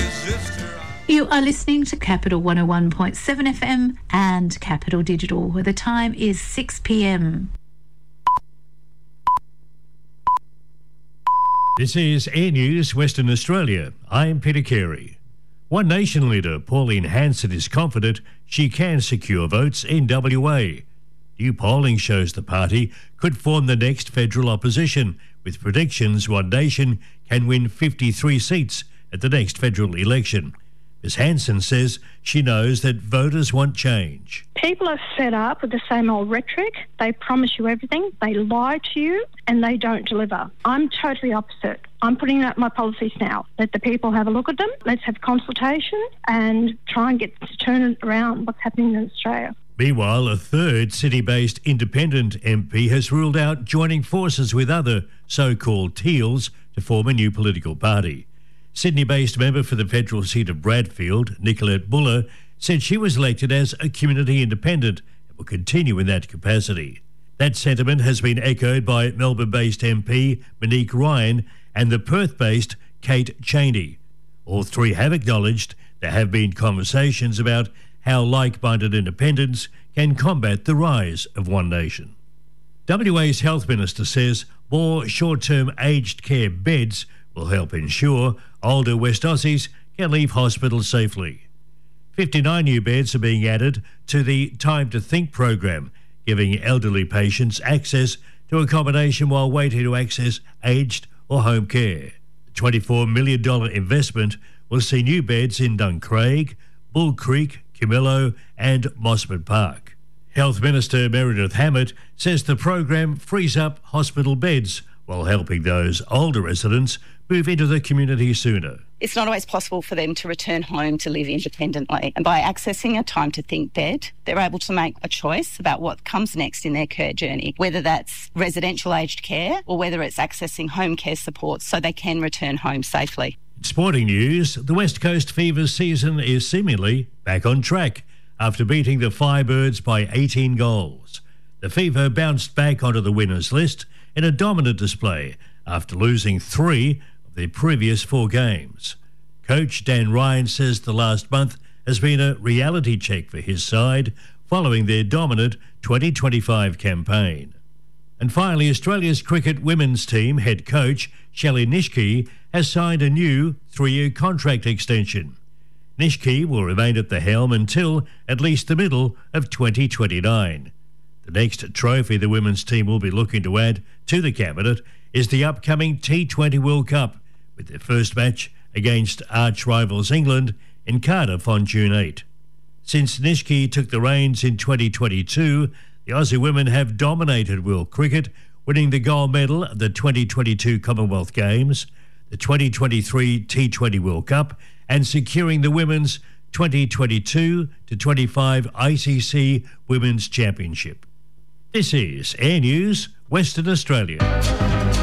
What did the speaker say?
You are listening to Capital 101.7 FM and Capital Digital, where the time is 6 p.m. This is Air News Western Australia. I'm Peter Carey. One Nation leader Pauline Hanson is confident she can secure votes in WA. New polling shows the party could form the next federal opposition, with predictions One Nation can win 53 seats at the next federal election. Ms Hanson says she knows that voters want change. People are fed up with the same old rhetoric. They promise you everything, they lie to you, and they don't deliver. I'm totally opposite. I'm putting out my policies now. Let the people have a look at them. Let's have consultation and try and get to turn it around what's happening in Australia. Meanwhile, a third city-based independent MP has ruled out joining forces with other so-called Teals to form a new political party. Sydney-based member for the federal seat of Bradfield, Nicolette Buller, said she was elected as a community independent and will continue in that capacity. That sentiment has been echoed by Melbourne-based MP Monique Ryan and the Perth-based Kate Cheney. All three have acknowledged there have been conversations about how like-minded independents can combat the rise of One Nation. WA's Health Minister says more short-term aged care beds will help ensure older West Aussies can leave hospital safely. 59 new beds are being added to the Time to Think program, giving elderly patients access to accommodation while waiting to access aged or home care. The $24 million investment will see new beds in Duncraig, Bull Creek, Camillo and Mossman Park. Health Minister Meredith Hammett says the program frees up hospital beds while helping those older residents move into the community sooner. It's not always possible for them to return home to live independently. And by accessing a Time to Think bed, they're able to make a choice about what comes next in their care journey, whether that's residential aged care or whether it's accessing home care support so they can return home safely. In sporting news, the West Coast Fever season is seemingly back on track after beating the Firebirds by 18 goals. The Fever bounced back onto the winners list in a dominant display after losing 3 of their previous 4 games. Coach Dan Ryan says the last month has been a reality check for his side following their dominant 2025 campaign. And finally, Australia's cricket women's team head coach Shelley Nishke has signed a new 3-year contract extension. Nishke will remain at the helm until at least the middle of 2029. The next trophy the women's team will be looking to add to the cabinet is the upcoming T20 World Cup, with their first match against arch-rivals England in Cardiff on June 8. Since Nishke took the reins in 2022, the Aussie women have dominated world cricket, winning the gold medal at the 2022 Commonwealth Games, the 2023 T20 World Cup, and securing the women's 2022-25 ICC Women's Championship. This is Air News Western Australia.